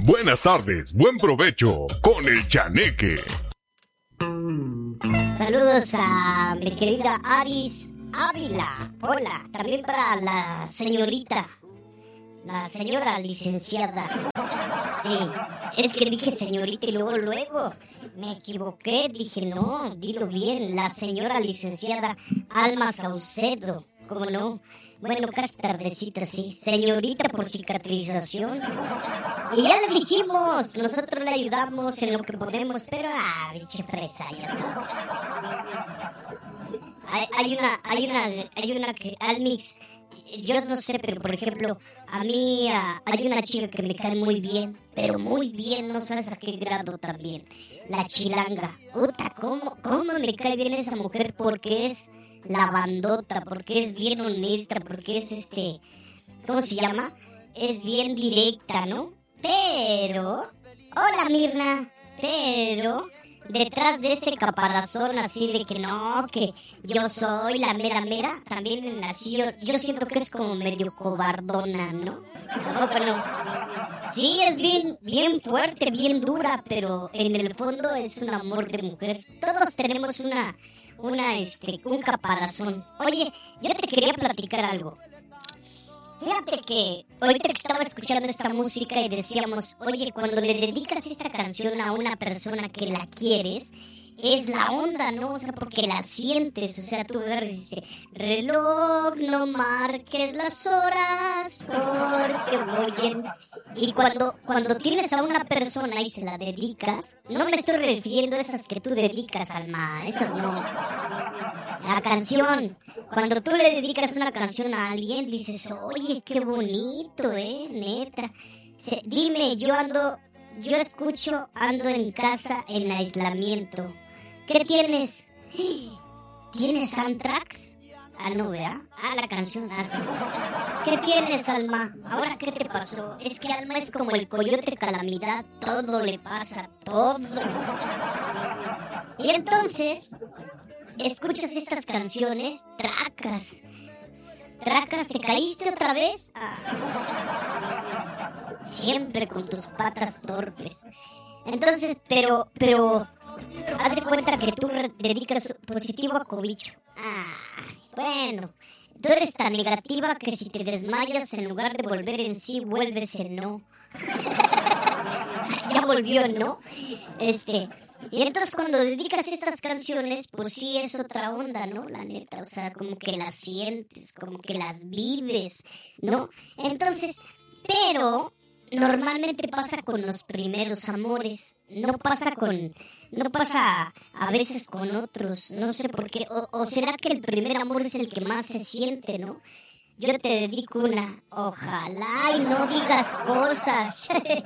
Buenas tardes, buen provecho con el Chaneque. Saludos a mi querida Aris Ávila. Hola, también para la señorita, la señora licenciada. Sí, es que dije señorita y luego me equivoqué. Dije no, dilo bien, la señora licenciada Alma Saucedo. ¿Cómo no? Bueno, casi tardecita, sí. Señorita por cicatrización. Y ya le dijimos, nosotros le ayudamos en lo que podemos, pero biche fresa, ya sabes. Hay una que Almix, yo no sé, pero por ejemplo, a mí hay una chica que me cae muy bien, pero muy bien, no sabes a qué grado también. La Chilanga. Puta, ¿cómo me cae bien esa mujer? Porque es la bandota, porque es bien honesta, porque es ¿cómo se llama? Es bien directa, ¿no? Pero, hola Mirna, pero detrás de ese caparazón así de que no, que yo soy la mera, también así yo siento que es como medio cobardona, ¿no? Tampoco no. Sí, es bien fuerte, bien dura, pero en el fondo es un amor de mujer. Todos tenemos un caparazón. Oye, yo te quería platicar algo. Fíjate que ahorita que estaba escuchando esta música y decíamos, oye, cuando le dedicas esta canción a una persona que la quieres, es la onda, ¿no? O sea, porque la sientes, o sea, tú agarras y dices, reloj, no marques las horas, porque voy en... Y cuando tienes a una persona y se la dedicas, no me estoy refiriendo a esas que tú dedicas, Alma, esas no. La canción, cuando tú le dedicas una canción a alguien, dices, oye, qué bonito, neta. Dime, yo ando en casa en aislamiento. ¿Qué tienes? ¿Tienes Anthrax? No, ¿verdad? La canción hace. ¿Qué tienes, Alma? ¿Ahora qué te pasó? Es que Alma es como el coyote calamidad, todo le pasa, todo. Y entonces escuchas estas canciones, tracas, ¿te caíste otra vez? Siempre con tus patas torpes. Entonces, pero, haz de cuenta que tú dedicas positivo a cobicho. Bueno, tú eres tan negativa que si te desmayas, en lugar de volver en sí, vuelves en no. Ya volvió, ¿no? Y entonces cuando dedicas estas canciones, pues sí es otra onda, ¿no? La neta, o sea, como que las sientes, como que las vives, ¿no? Entonces, pero normalmente pasa con los primeros amores, no pasa a veces con otros, no sé por qué, o será que el primer amor es el que más se siente, ¿no? Yo te dedico una, ojalá y no digas cosas.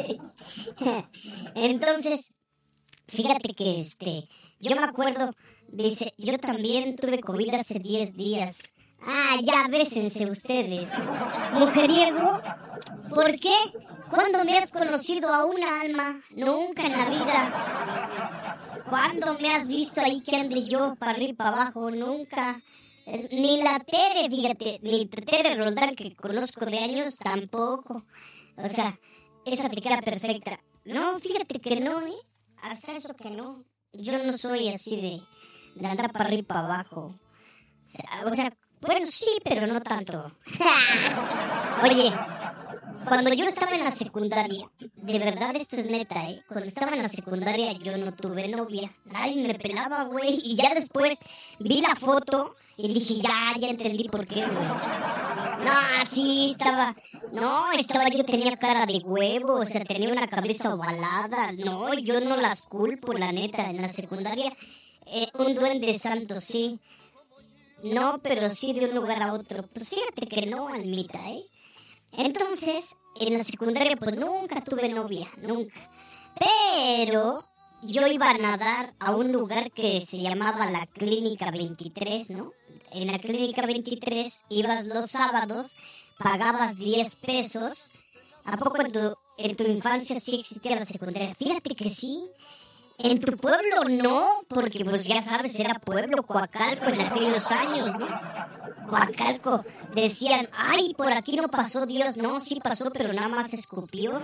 Entonces, fíjate que yo me acuerdo, dice, yo también tuve COVID hace 10 días. Ya bésense ustedes. Mujeriego, ¿por qué? ¿Cuándo me has conocido a una alma? Nunca en la vida. ¿Cuándo me has visto ahí que ande yo para arriba y para abajo? Nunca. Ni la Tere, fíjate, ni Tere Roldán, que conozco de años, tampoco. O sea, esa te queda perfecta. No, fíjate que no, hasta eso que no. Yo no soy así de andar para arriba y para abajo. O sea, bueno, sí, pero no tanto. Oye, cuando yo estaba en la secundaria, de verdad esto es neta, cuando estaba en la secundaria yo no tuve novia. Nadie me pelaba, güey. Y ya después vi la foto y dije, ya entendí por qué, güey. No, sí, estaba yo tenía cara de huevo, o sea, tenía una cabeza ovalada. No, yo no las culpo, la neta. En la secundaria, un duende santo, sí. No, pero sí de un lugar a otro. Pues fíjate que no, Almita, Entonces, en la secundaria, pues nunca tuve novia, nunca. Pero yo iba a nadar a un lugar que se llamaba la Clínica 23, ¿no? En la Clínica 23 ibas los sábados, pagabas 10 pesos. ¿A poco en tu infancia sí existía la secundaria? Fíjate que sí. En tu pueblo no, porque pues ya sabes, era pueblo Coacalco en aquellos años, ¿no? Coacalco, decían, ay, por aquí no pasó Dios, no, sí pasó, pero nada más escupió.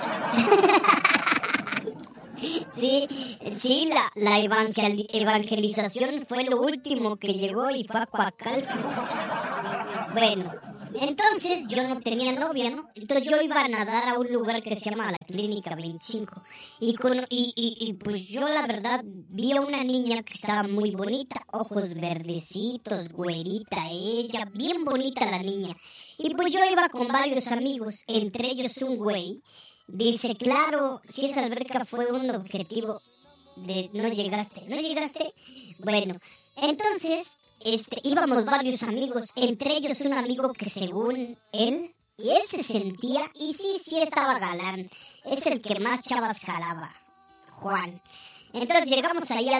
Sí, la evangelización fue lo último que llegó y fue a Coacalco. Bueno, entonces yo no tenía novia, ¿no? Entonces yo iba a nadar a un lugar que se llama la Clínica 25. Y pues yo la verdad vi a una niña que estaba muy bonita, ojos verdecitos, güerita ella, bien bonita la niña. Y pues yo iba con varios amigos, entre ellos un güey. Dice, claro, si esa alberca fue un objetivo de no llegaste. ¿No llegaste? Bueno, entonces íbamos varios amigos, entre ellos un amigo que según él, y él se sentía, y sí estaba galán, es el que más chavas jalaba, Juan. Entonces llegamos ahí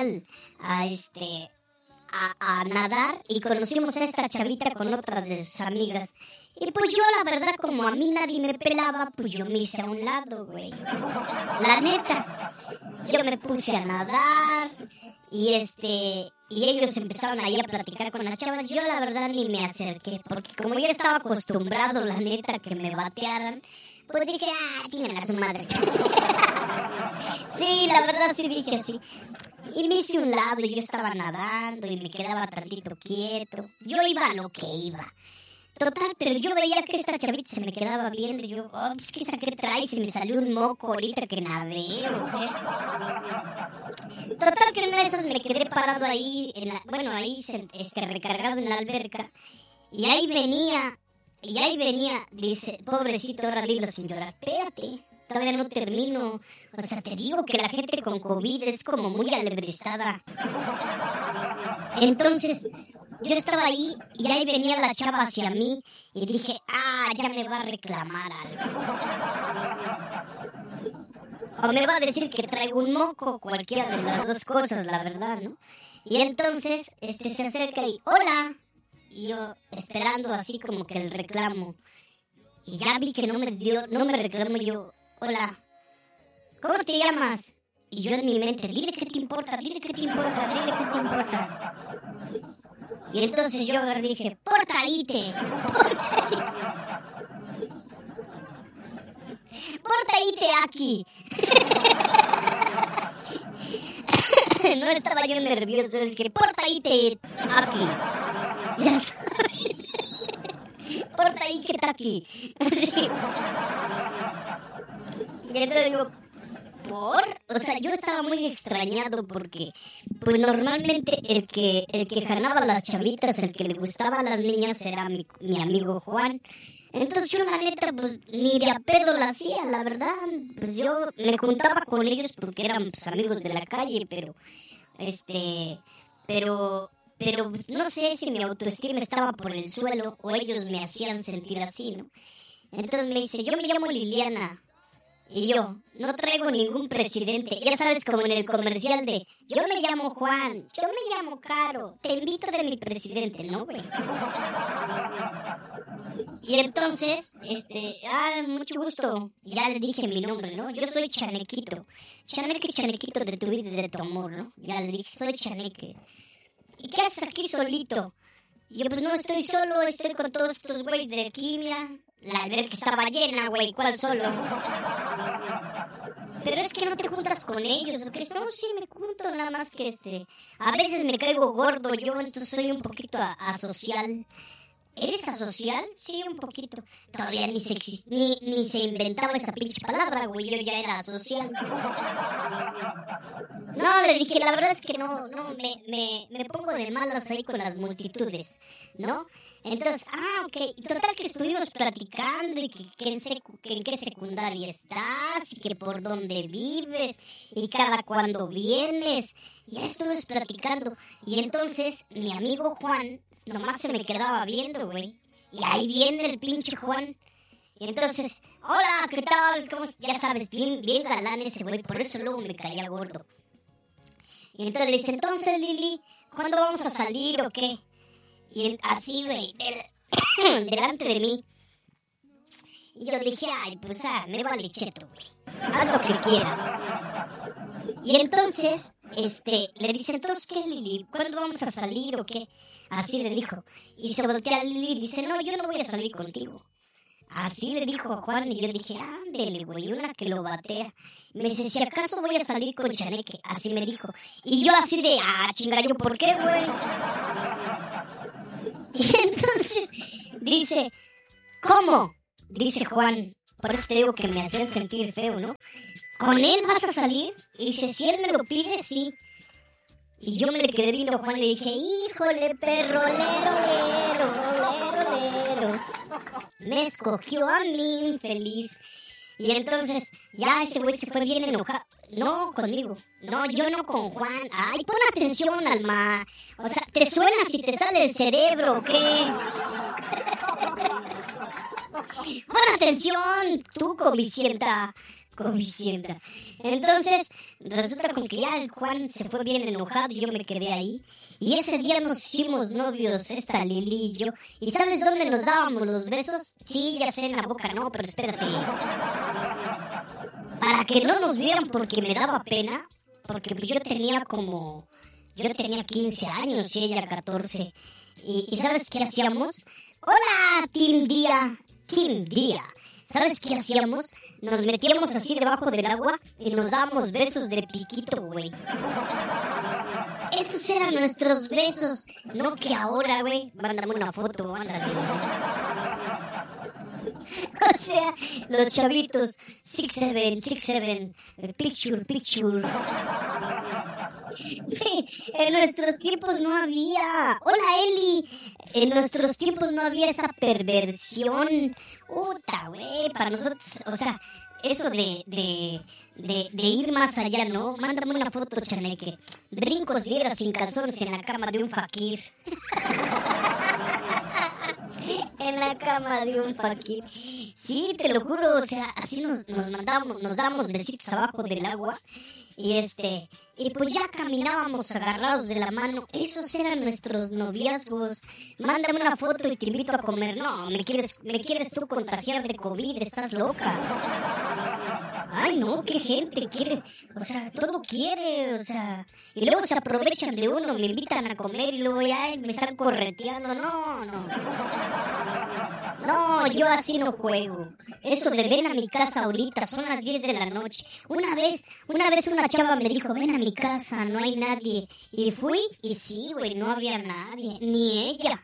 a nadar y conocimos a esta chavita con otra de sus amigas. Y pues yo, la verdad, como a mí nadie me pelaba, pues yo me hice a un lado, güey. O sea, la neta, yo me puse a nadar y ellos empezaron ahí a platicar con las chavas. Yo, la verdad, ni me acerqué, porque como yo estaba acostumbrado, la neta, a que me batearan, pues dije, tienen a su madre. Sí, la verdad, sí dije así. Y me hice un lado y yo estaba nadando y me quedaba tantito quieto. Yo iba a lo que iba. Total, pero yo veía que esta chavita se me quedaba viendo y yo, pues ¿qué traes? Y me salió un moco ahorita que nadé, ¿o qué? Total, que en una de esas me quedé parado ahí, recargado en la alberca. Y ahí venía, dice, pobrecito, ahora dilo sin llorar, espérate. Todavía no termino. O sea, te digo que la gente con COVID es como muy alebrestada. Entonces, yo estaba ahí y ahí venía la chava hacia mí y dije, ya me va a reclamar algo. O me va a decir que traigo un moco, cualquiera de las dos cosas, la verdad, ¿no? Y entonces, se acerca y, hola. Y yo esperando así como que el reclamo. Y ya vi que no me reclamó yo. Hola, ¿cómo te llamas? Y yo en mi mente, dile qué te importa. Y entonces yo agarré y dije, portaíte. Portaíte aquí. No estaba yo nervioso, es que portaíte aquí. Ya sabes. Portaíte aquí. Y entonces digo, o sea, yo estaba muy extrañado porque, pues normalmente el que jalaba a las chavitas, el que le gustaba a las niñas era mi amigo Juan. Entonces yo la neta, pues ni de a pedo la hacía, la verdad. Pues yo me juntaba con ellos porque eran pues, amigos de la calle, pero no sé si mi autoestima estaba por el suelo o ellos me hacían sentir así, ¿no? Entonces me dice, yo me llamo Liliana. Y yo, no traigo ningún presidente. Ya sabes, como en el comercial de, yo me llamo Juan, yo me llamo Caro, te invito de mi presidente, ¿no, güey? Y entonces, mucho gusto. Ya le dije mi nombre, ¿no? Yo soy Chanequito. Chanequito de tu vida y de tu amor, ¿no? Ya le dije, soy Chaneque. ¿Y qué haces aquí solito? Y yo, pues no estoy solo, estoy con todos estos güeyes de aquí, mira. La alberca estaba llena, güey, ¿cuál solo? Pero es que no te juntas con ellos, ¿o qué? No, sí me junto, nada más que a veces me caigo gordo yo, entonces soy un poquito asocial. ¿Eres asocial? Sí, un poquito. Todavía ni se inventaba esa pinche palabra, güey, yo ya era asocial. No, le dije, la verdad es que no, me pongo de malas ahí con las multitudes, ¿no? Entonces, ok, total que estuvimos platicando y que en qué secundaria estás y que por dónde vives y cada cuándo vienes. Ya estuvimos platicando y entonces mi amigo Juan nomás se me quedaba viendo, güey. Y ahí viene el pinche Juan. Y entonces, hola, ¿qué tal? ¿Cómo? Ya sabes, bien galán ese güey, por eso luego me caía gordo. Y entonces le dice, entonces Lili, ¿cuándo vamos a salir o qué? Y así, güey, delante de mí. Y yo dije, ay, pues me vale cheto, güey. Haz lo que quieras. Y entonces, le dice, entonces, ¿qué, Lili? ¿Cuándo vamos a salir o qué? Así le dijo. Y se voltea a Lili y dice, no, yo no voy a salir contigo. Así le dijo a Juan y yo dije, ándele, güey, una que lo batea. Me dice, si acaso voy a salir con Chaneque. Así me dijo. Y yo así de, chinga, ¿yo por qué, güey? Y entonces dice, ¿cómo? Dice Juan. Por eso te digo que me hacían sentir feo, ¿no? ¿Con él vas a salir? Y dice, si él me lo pide, sí. Y yo me le quedé viendo a Juan y le dije, híjole, perro, lero. Me escogió a mí, infeliz. Y entonces, ya ese güey se fue bien enojado. No, conmigo. No, yo no con Juan. Ay, pon atención, Alma. O sea, ¿te suena si te sale el cerebro o qué? Pon atención, tú, covicienta. Entonces, resulta con que ya el Juan se fue bien enojado y yo me quedé ahí. Y ese día nos hicimos novios, esta Lili y yo. ¿Y sabes dónde nos dábamos los besos? Sí, ya sé, en la boca, no, pero espérate. Para que no nos vieran porque me daba pena, porque yo tenía 15 años y ella 14. ¿Y sabes qué hacíamos? ¡Hola, Team Día! ¿Sabes qué hacíamos? Nos metíamos así debajo del agua y nos dábamos besos de piquito, güey. Esos eran nuestros besos. No que ahora, güey. Mándame una foto, ándale. O sea, los chavitos, 6'7", picture. Sí, en nuestros tiempos no había. Hola, Eli. En nuestros tiempos no había esa perversión. Puta, güey, para nosotros, o sea, eso de ir más allá, ¿no? Mándame una foto, Chaneque. Brincos lieras sin calzones en la cama de un fakir. En la cama de un fakir. Sí, te lo juro, o sea, así nos dábamos besitos abajo del agua. Y pues ya caminábamos agarrados de la mano. Esos eran nuestros noviazgos. Mándame una foto y te invito a comer. No, me quieres tú contagiar de COVID, estás loca. Ay, no, qué gente quiere, o sea, todo quiere, o sea, y luego se aprovechan de uno, me invitan a comer y luego ya me están correteando. No, yo así no juego. Eso de ven a mi casa ahorita, son las 10 de la noche. Una vez una chava me dijo, ven a mi casa, no hay nadie. Y fui, y sí, güey, no había nadie, ni ella.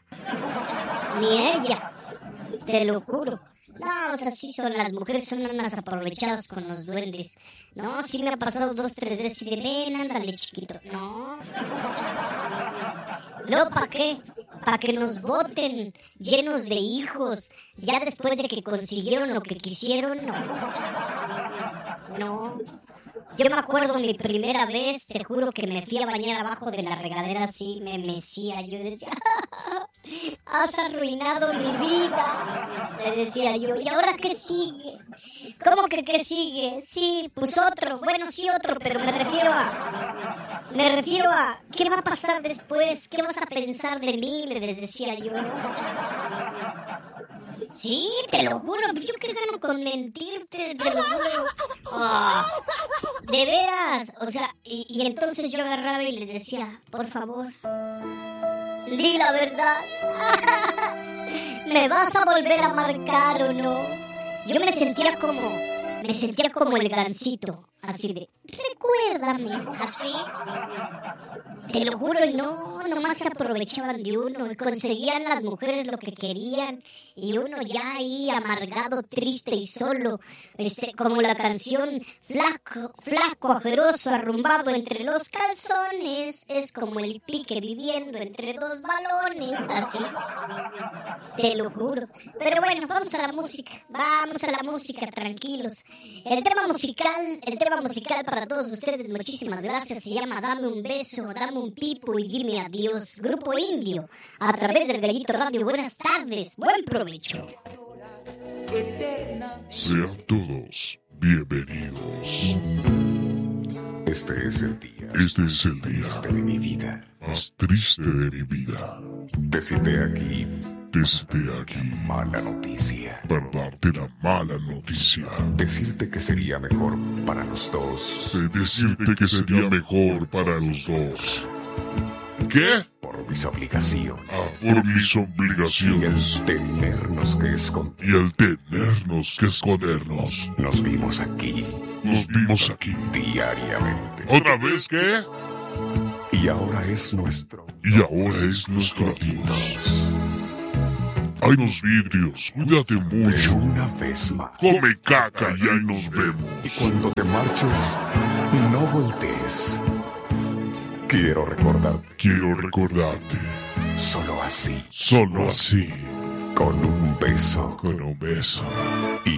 Te lo juro. No, o sea, sí son las mujeres, son unas aprovechadas con los duendes. No, sí me ha pasado 2-3 veces y de ven, ándale, chiquito. No. Luego, ¿para qué? Para que nos voten llenos de hijos. Ya después de que consiguieron lo que quisieron, no. Yo me acuerdo mi primera vez, te juro que me fui a bañar abajo de la regadera así, me mecía. Yo decía, has arruinado mi vida, le decía yo. ¿Y ahora qué sigue? ¿Cómo que qué sigue? Sí, pues otro, bueno, sí otro, pero me refiero a ¿qué va a pasar después? ¿Qué vas a pensar de mí? Les decía yo. Sí, te lo juro, yo qué gano con mentirte, te lo juro. De veras, o sea, y entonces yo agarraba y les decía, por favor, di la verdad. ¿Me vas a volver a marcar o no? Yo me sentía como el Gansito, así de, recuérdame, así. Te lo juro, y nomás se aprovechaban de uno y conseguían las mujeres lo que querían y uno ya ahí amargado, triste y solo, como la canción flaco, ajeroso, arrumbado entre los calzones, es como el pique viviendo entre dos balones, así. Te lo juro. Pero bueno, vamos a la música, tranquilos. El tema musical para todos ustedes, muchísimas gracias, se llama Dame un beso, dame un pipo y dime adiós. Grupo Indio, a través del Gallito Radio. Buenas tardes, buen provecho. Sean todos bienvenidos. Este es el día triste de mi vida. más triste de mi vida. Te cité aquí desde aquí Mala noticia. para darte la mala noticia. Decirte que sería mejor para los dos. Decirte que sería mejor para los dos. ¿Qué? Por mis obligaciones. Por mis Y obligaciones. el tenernos que esconder. Y al tenernos que escondernos. Nos vimos aquí Nos vimos aquí. diariamente. ¿Otra vez qué? Y ahora es nuestro. Y ahora es nuestro adiós. Hay unos vidrios, cuídate De mucho. una vez más. Come caca y ahí nos vemos. Y cuando te marches, no voltees. Quiero recordarte Quiero recordarte, solo así, solo así, con un beso. con un beso.